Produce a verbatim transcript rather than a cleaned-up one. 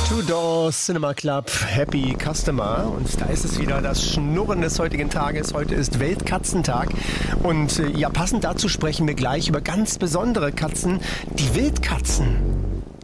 Two Doors Cinema Club, Happy Customer. Und da ist es wieder, das Schnurren des heutigen Tages. Heute ist Weltkatzentag. Und äh, ja, passend dazu sprechen wir gleich über ganz besondere Katzen, die Wildkatzen.